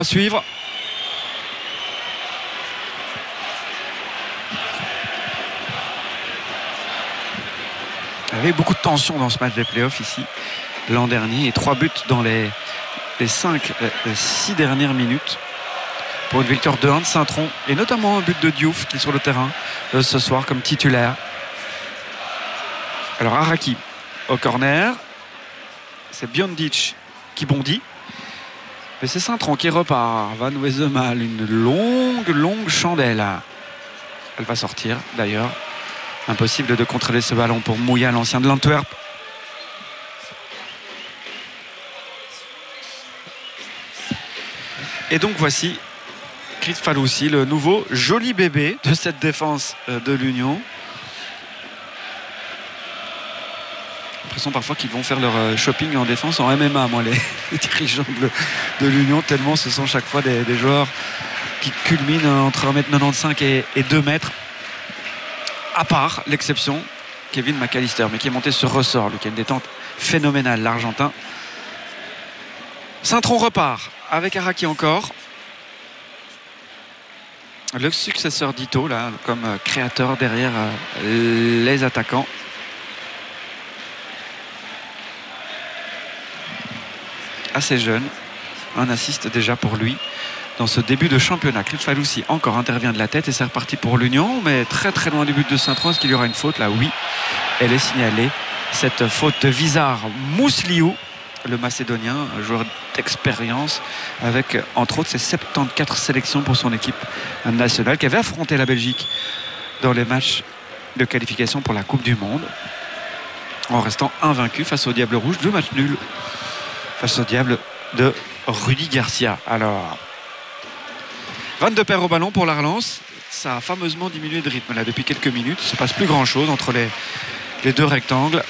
À suivre. Il y avait beaucoup de tension dans ce match des playoffs ici l'an dernier et 3 buts dans les 6 dernières minutes pour une victoire de 1 de Saint-Tron et notamment un but de Diouf qui est sur le terrain ce soir comme titulaire. Alors Araki au corner, c'est Biondic qui bondit, mais c'est Saint-Tron qui repart. Van Wesemal, une longue chandelle. Elle va sortir d'ailleurs. Impossible de contrôler ce ballon pour Mouya, l'ancien de l'Antwerp. Et donc voici Chris Faloussi, le nouveau joli bébé de cette défense de l'Union. L'impression parfois qu'ils vont faire leur shopping en défense en MMA, moi, les dirigeants de l'Union, tellement ce sont chaque fois des joueurs qui culminent entre 1m95 et 2 mètres. À part l'exception, Kevin McAllister, mais qui est monté sur ressort, lui qui a une détente phénoménale, l'Argentin. Saint-Tron repart avec Araki encore. Le successeur d'Ito, là, comme créateur derrière les attaquants. Assez jeune, un assist déjà pour lui dans ce début de championnat. Chris Faloussi encore intervient de la tête et c'est reparti pour l'Union, mais très loin du but de Saint-Tron. Est-ce qu'il y aura une faute là? Oui, elle est signalée, cette faute de Vizar Mousliou, le Macédonien, un joueur d'expérience avec entre autres ses 74 sélections pour son équipe nationale, qui avait affronté la Belgique dans les matchs de qualification pour la Coupe du Monde en restant invaincu face au Diable Rouge. 2 matchs nuls face au Diable de Rudy Garcia. Alors Van de Perre au ballon pour la relance. Ça a fameusement diminué de rythme là depuis quelques minutes. Il ne se passe plus grand chose entre les deux rectangles.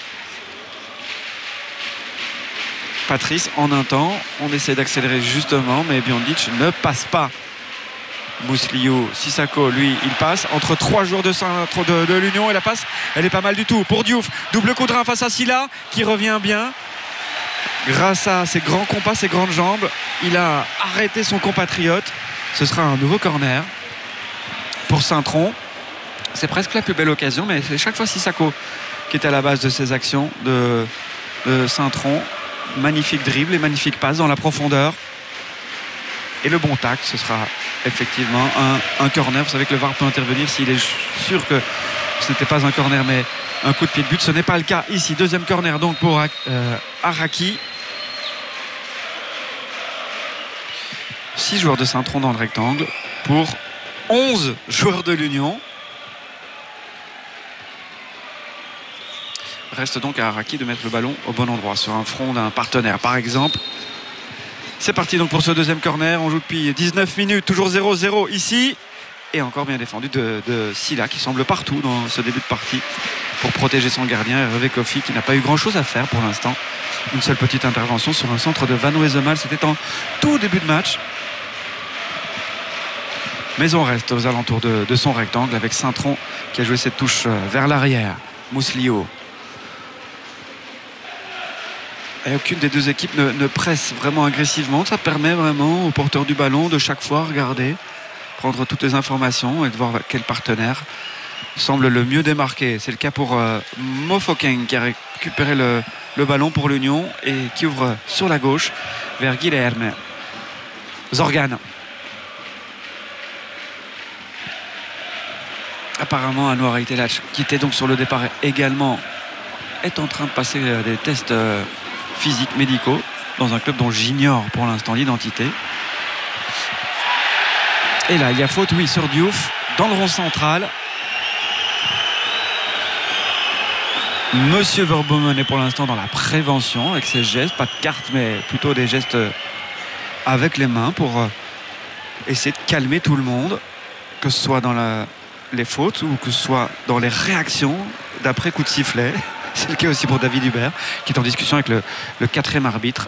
Patrice en un temps. On essaie d'accélérer justement, mais Biondic ne passe pas. Mousliou, Sissako, lui, il passe entre 3 joueurs de l'Union et la passe, elle est pas mal du tout. Pour Diouf, double coup de rein face à Silla qui revient bien. Grâce à ses grands compas, ses grandes jambes, il a arrêté son compatriote. Ce sera un nouveau corner pour Saint-Tron. C'est presque la plus belle occasion, mais c'est chaque fois Sissako qui est à la base de ces actions de Saint-Tron. Magnifique dribble et magnifique passe dans la profondeur. Et le bon tacle, ce sera effectivement un corner. Vous savez que le VAR peut intervenir s'il est sûr que ce n'était pas un corner, mais un coup de pied de but. Ce n'est pas le cas ici. Deuxième corner donc pour Araki. 6 joueurs de Saint-Tron dans le rectangle pour 11 joueurs de l'Union. Reste donc à Araki de mettre le ballon au bon endroit sur un front d'un partenaire par exemple. C'est parti donc pour ce deuxième corner. On joue depuis 19 minutes, toujours 0-0 ici. Et encore bien défendu de Silla qui semble partout dans ce début de partie pour protéger son gardien. Hervé Kofi qui n'a pas eu grand chose à faire pour l'instant. Une seule petite intervention sur un centre de Van Wesemal. C'était en tout début de match. Mais on reste aux alentours de son rectangle avec Saint-Tron qui a joué cette touche vers l'arrière. Mousliou. Et aucune des deux équipes ne presse vraiment agressivement. Ça permet vraiment au porteur du ballon de chaque fois regarder, prendre toutes les informations et de voir quel partenaire semble le mieux démarqué. C'est le cas pour Mofokeng qui a récupéré le ballon pour l'Union et qui ouvre sur la gauche vers Guilherme Zorgan. Apparemment Anouar Aitelach qui était donc sur le départ également est en train de passer des tests physiques, médicaux dans un club dont j'ignore pour l'instant l'identité. Et là il y a faute, oui, sur Diouf dans le rond central. Monsieur Verbomen est pour l'instant dans la prévention avec ses gestes, pas de carte mais plutôt des gestes avec les mains pour essayer de calmer tout le monde, que ce soit dans les fautes ou que ce soit dans les réactions d'après coup de sifflet. C'est le cas aussi pour David Hubert qui est en discussion avec le 4e arbitre.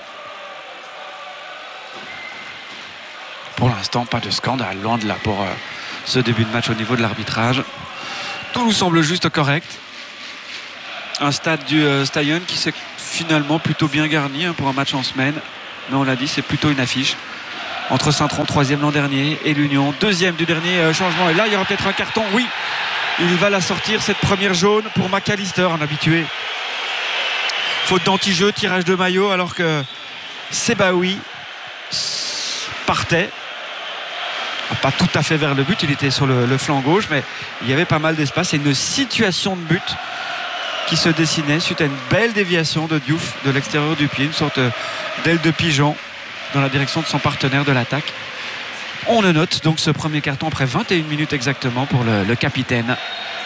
Pour l'instant pas de scandale, loin de là pour ce début de match au niveau de l'arbitrage. Tout nous semble juste correct. Un stade du Stadion qui s'est finalement plutôt bien garni pour un match en semaine, mais on l'a dit, c'est plutôt une affiche entre Saint-Tron, 3e l'an dernier, et l'Union, 2e du dernier changement. Et là, il y aura peut-être un carton. Oui, il va la sortir, cette première jaune pour McAllister, un habitué. Faute d'anti-jeu, tirage de maillot, alors que Sebaoui partait. Pas tout à fait vers le but, il était sur le flanc gauche, mais il y avait pas mal d'espace et une situation de but qui se dessinait suite à une belle déviation de Diouf de l'extérieur du pied, une sorte d'aile de pigeon dans la direction de son partenaire de l'attaque. On le note donc ce premier carton après 21 minutes exactement pour le capitaine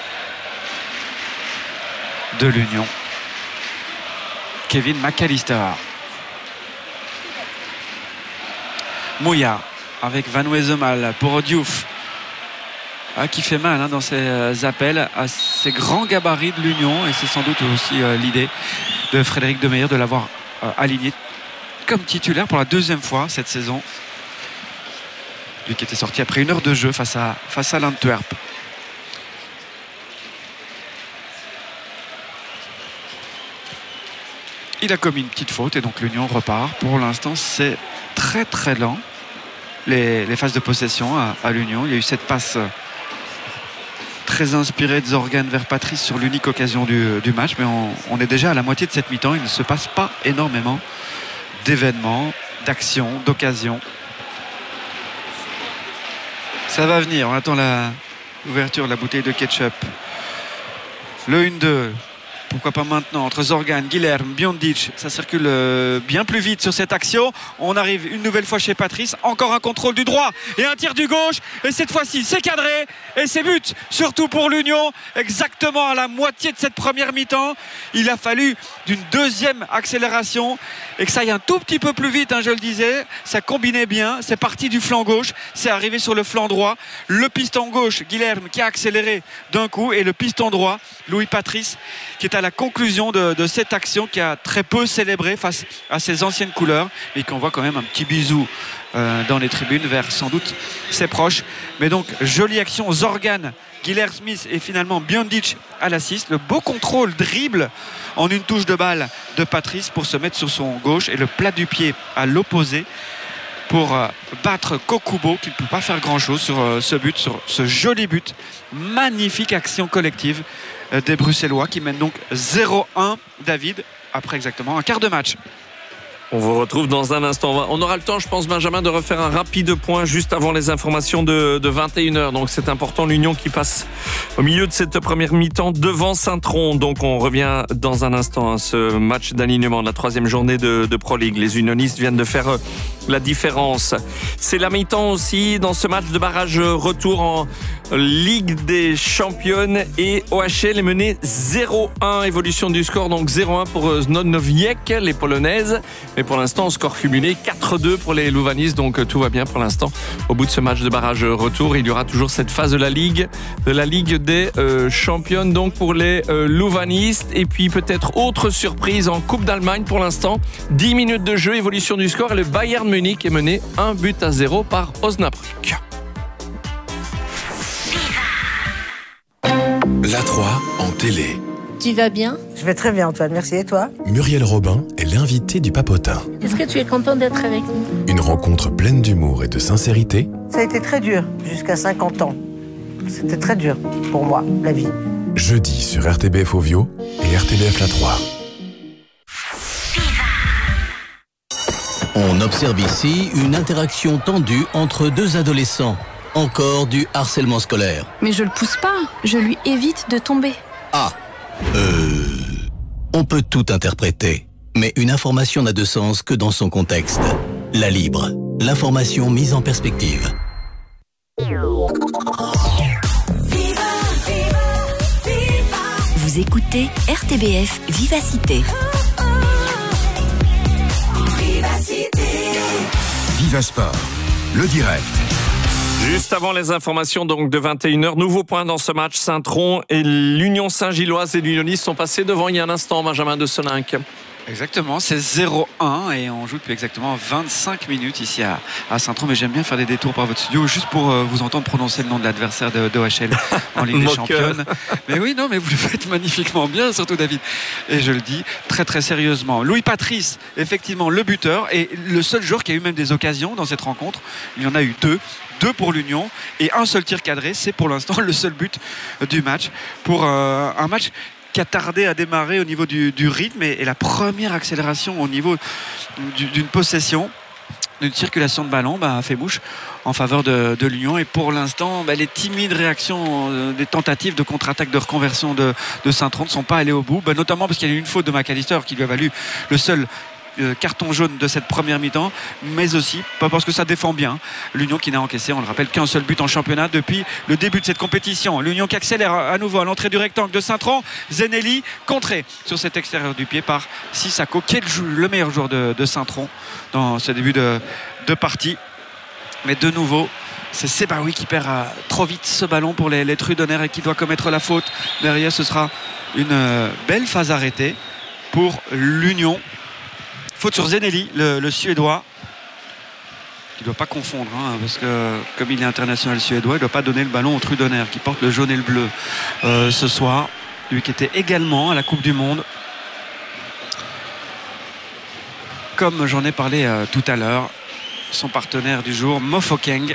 de l'Union, Kevin McAllister. Mouya avec Van Wesemal pour Diouf, qui fait mal dans ses appels à ces grands gabarits de l'Union, et c'est sans doute aussi l'idée de Frédéric Demeyer de l'avoir aligné comme titulaire pour la 2e fois cette saison, lui qui était sorti après 1 heure de jeu face à l'Antwerp. Il a commis une petite faute et donc l'Union repart. Pour l'instant, c'est très très lent les phases de possession à l'Union. Il y a eu cette passe très inspirée de Zorgan vers Patrice sur l'unique occasion du match, mais on est déjà à la moitié de cette mi-temps. Il ne se passe pas énormément d'événements, d'actions, d'occasions. Ça va venir, on attend l'ouverture de la bouteille de ketchup. Le 1-2. Pourquoi pas maintenant entre Zorgan, Guilherme, Biondic. Ça circule bien plus vite sur cette action. On arrive une nouvelle fois chez Patrice. Encore un contrôle du droit et un tir du gauche. Et cette fois-ci, c'est cadré. Et c'est but, surtout pour l'Union. Exactement à la moitié de cette première mi-temps. Il a fallu d'une 2e accélération et que ça aille un tout petit peu plus vite, je le disais. Ça combinait bien. C'est parti du flanc gauche. C'est arrivé sur le flanc droit. Le piston gauche, Guilherme, qui a accéléré d'un coup. Et le piston droit, Louis Patrice, qui est à la conclusion de cette action, qui a très peu célébré face à ses anciennes couleurs et qu'on voit quand même un petit bisou dans les tribunes vers sans doute ses proches. Mais donc jolie action, Zorgan, Guilherme Smith et finalement Biondic à l'assist. Le beau contrôle dribble en une touche de balle de Patrice pour se mettre sur son gauche et le plat du pied à l'opposé pour battre Kokubo, qui ne peut pas faire grand chose sur ce but, sur ce joli but. Magnifique action collective des Bruxellois qui mènent donc 0-1, David, après exactement un quart de match. On vous retrouve dans un instant. On aura le temps, je pense, Benjamin, de refaire un rapide point juste avant les informations de 21h. Donc c'est important, l'Union qui passe au milieu de cette première mi-temps devant Saint-Tron. Donc on revient dans un instant à ce match d'alignement de la 3e journée de Pro League. Les unionistes viennent de faire la différence. C'est la mi-temps aussi dans ce match de barrage retour en Ligue des Championnes, et OHL est mené 0-1. Évolution du score, donc 0-1 pour Znojek, les Polonaises. Mais pour l'instant, score cumulé 4-2 pour les Louvanistes, donc tout va bien pour l'instant. Au bout de ce match de barrage retour, il y aura toujours cette phase de la Ligue des Championnes, donc pour les Louvanistes. Et puis peut-être autre surprise en Coupe d'Allemagne pour l'instant. 10 minutes de jeu, évolution du score, et le Bayern Munich est mené 1-0 par Osnabrück. La 3 en télé. Tu vas bien? Je vais très bien, Antoine, merci. Et toi? Muriel Robin est l'invitée du Papotin. Est-ce que tu es content d'être avec nous? Une rencontre pleine d'humour et de sincérité. Ça a été très dur, jusqu'à 50 ans. C'était très dur pour moi, la vie. Jeudi sur RTBF Ovio et RTBF La 3. On observe ici une interaction tendue entre 2 adolescents. Encore du harcèlement scolaire. Mais je le pousse pas, je lui évite de tomber. Ah, on peut tout interpréter, mais une information n'a de sens que dans son contexte. La Libre, l'information mise en perspective. Vous écoutez RTBF Vivacité. Viva Sport, le direct. Juste avant les informations donc de 21h, nouveau point dans ce match. Saint-Tron et l'Union Saint-Gilloise et l'Unioniste sont passés devant il y a un instant, Benjamin de Soninck. Exactement, c'est 0-1 et on joue depuis exactement 25 minutes ici à Saint-Tron. Mais j'aime bien faire des détours par votre studio juste pour vous entendre prononcer le nom de l'adversaire d'OHL en Ligue des Championnes. Mais oui, non, mais vous le faites magnifiquement bien, surtout David. Et je le dis très très sérieusement. Louis Patrice, effectivement le buteur et le seul joueur qui a eu même des occasions dans cette rencontre. Il y en a eu deux pour l'Union et un seul tir cadré. C'est pour l'instant le seul but du match pour un match qui a tardé à démarrer au niveau du rythme et la première accélération au niveau d'une possession, d'une circulation de ballon a fait mouche en faveur de l'Union. Et pour l'instant, les timides réactions des tentatives de contre-attaque de reconversion de Saint-Tron ne sont pas allées au bout, notamment parce qu'il y a eu une faute de McAllister qui lui a valu le seul carton jaune de cette première mi-temps, mais aussi pas parce que ça défend bien. L'Union qui n'a encaissé, on le rappelle, qu'un seul but en championnat depuis le début de cette compétition. L'Union qui accélère à nouveau à l'entrée du rectangle de Saint-Tron. Zenelli contré sur cet extérieur du pied par Sissako, qui est le meilleur joueur de Saint-Tron dans ce début de partie. Mais de nouveau, c'est Sebaoui qui perd trop vite ce ballon pour les Trudonnaires et qui doit commettre la faute. Derrière, ce sera une belle phase arrêtée pour l'Union. Faute sur Zenelli, le Suédois, qui ne doit pas confondre, parce que comme il est international suédois, il ne doit pas donner le ballon au Trudonnaire, qui porte le jaune et le bleu ce soir. Lui qui était également à la Coupe du Monde. Comme j'en ai parlé tout à l'heure, son partenaire du jour, Mofokeng.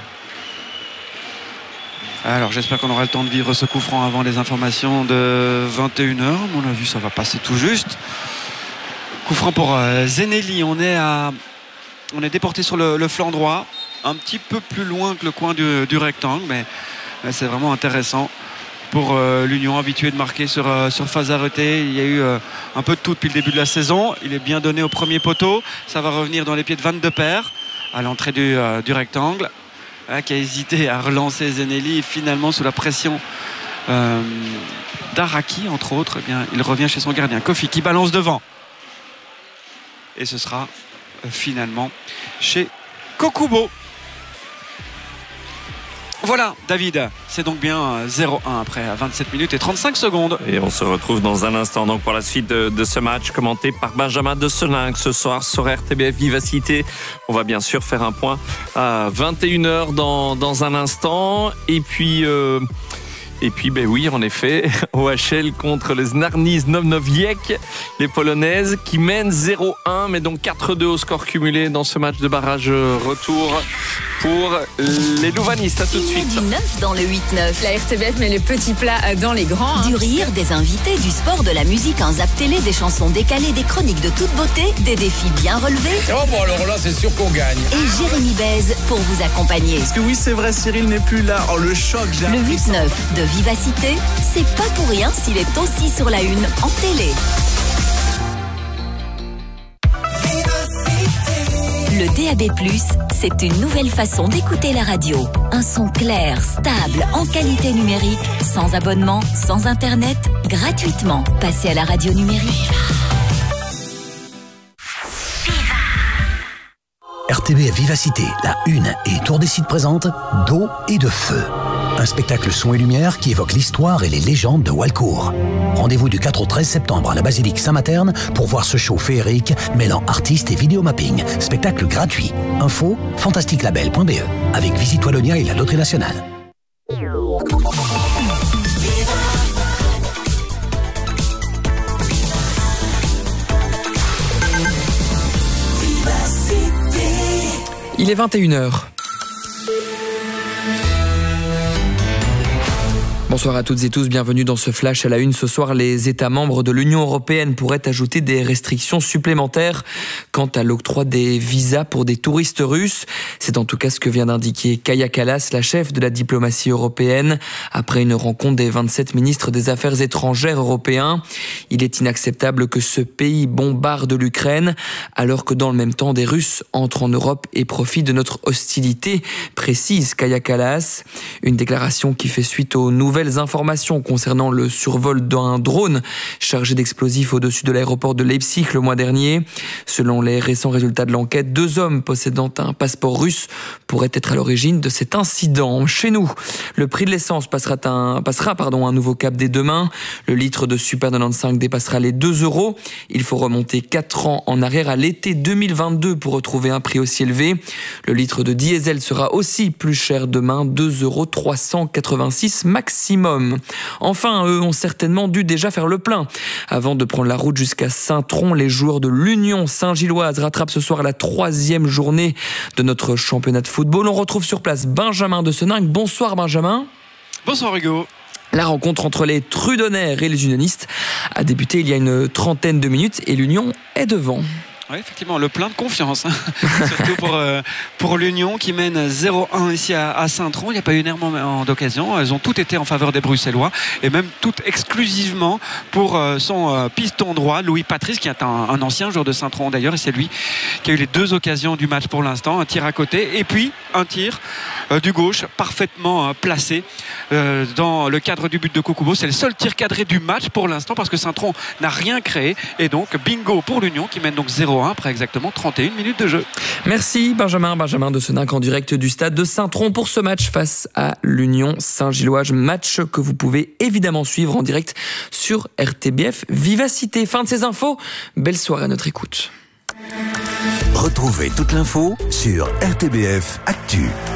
Alors j'espère qu'on aura le temps de vivre ce coup franc avant les informations de 21h. À mon avis, ça va passer tout juste. Coup franc pour Zenelli. On est déporté sur le flanc droit, un petit peu plus loin que le coin du rectangle, mais c'est vraiment intéressant pour l'Union, habituée de marquer sur phase arrêtée. Il y a eu un peu de tout depuis le début de la saison. Il est bien donné au premier poteau. Ça va revenir dans les pieds de Van de Per à l'entrée du rectangle, qui a hésité à relancer Zenelli. Et finalement, sous la pression d'Araki, entre autres, il revient chez son gardien. Kofi qui balance devant. Et ce sera finalement chez Kokubo. Voilà, David, c'est donc bien 0-1 après 27 minutes et 35 secondes. Et on se retrouve dans un instant donc pour la suite de ce match commenté par Benjamin de Selinck ce soir sur RTBF Vivacité. On va bien sûr faire un point à 21h dans un instant. Et puis oui, en effet, OHL contre les Znarni Novnowiec, les Polonaises qui mènent 0-1, mais donc 4-2 au score cumulé dans ce match de barrage retour pour les Louvanistes. À tout de suite. Du 9 dans le 8-9. La RTBF met les petits plats dans les grands. Du rire, des invités, du sport, de la musique, un zap télé, des chansons décalées, des chroniques de toute beauté, des défis bien relevés. Oh bon, alors là, c'est sûr qu'on gagne. Et Jérémy Bèze pour vous accompagner. Parce que oui, c'est vrai, Cyril n'est plus là. Oh, le choc, j'ai Le 8-9 de Vivacité, c'est pas pour rien s'il est aussi sur la une en télé. Le DAB+, c'est une nouvelle façon d'écouter la radio. Un son clair, stable, en qualité numérique, sans abonnement, sans internet, gratuitement. Passez à la radio numérique. RTBF Vivacité, la une et Tour des Sites présente d'eau et de feu. Un spectacle son et lumière qui évoque l'histoire et les légendes de Walcourt. Rendez-vous du 4 au 13 septembre à la basilique Saint-Materne pour voir ce show féerique mêlant artistes et vidéomapping. Spectacle gratuit. Info fantasticlabel.be avec Visite Wallonia et la Loterie Nationale. Il est 21h. Bonsoir à toutes et tous, bienvenue dans ce flash à la une. Ce soir, les États membres de l'Union européenne pourraient ajouter des restrictions supplémentaires quant à l'octroi des visas pour des touristes russes. C'est en tout cas ce que vient d'indiquer Kaja Kallas, la chef de la diplomatie européenne, après une rencontre des 27 ministres des Affaires étrangères européens. Il est inacceptable que ce pays bombarde l'Ukraine, alors que dans le même temps, des Russes entrent en Europe et profitent de notre hostilité, précise Kaja Kallas. Une déclaration qui fait suite aux nouvelles nouvelles informations concernant le survol d'un drone chargé d'explosifs au-dessus de l'aéroport de Leipzig le mois dernier. Selon les récents résultats de l'enquête, 2 hommes possédant un passeport russe pourraient être à l'origine de cet incident. Chez nous, le prix de l'essence passera un nouveau cap dès demain. Le litre de Super 95 dépassera les 2 €. Il faut remonter 4 ans en arrière à l'été 2022 pour retrouver un prix aussi élevé. Le litre de diesel sera aussi plus cher demain, 2,386 € maximum. Enfin, eux ont certainement dû déjà faire le plein. Avant de prendre la route jusqu'à Saint-Tron, les joueurs de l'Union Saint-Gilloise rattrapent ce soir la 3e journée de notre championnat de football. On retrouve sur place Benjamin de Seninck. Bonsoir Benjamin. Bonsoir Hugo. La rencontre entre les Trudonnaires et les Unionistes a débuté il y a une trentaine de minutes et l'Union est devant. Oui, effectivement, le plein de confiance, surtout pour l'Union qui mène 0-1 ici à Saint-Tron. Il n'y a pas eu énormément d'occasions. Elles ont toutes été en faveur des Bruxellois et même toutes exclusivement pour son piston droit, Louis Patrice, qui est un ancien joueur de Saint-Tron d'ailleurs. Et c'est lui qui a eu les 2 occasions du match pour l'instant. Un tir à côté et puis un tir du gauche parfaitement placé dans le cadre du but de Kokubo. C'est le seul tir cadré du match pour l'instant parce que Saint-Tron n'a rien créé. Et donc bingo pour l'Union qui mène donc 0-1 après exactement 31 minutes de jeu. Merci Benjamin de Seninck en direct du stade de Saint-Tron pour ce match face à l'Union Saint-Gilloise. Match que vous pouvez évidemment suivre en direct sur RTBF Vivacité. Fin de ces infos. Belle soirée à notre écoute. Retrouvez toute l'info sur RTBF Actu.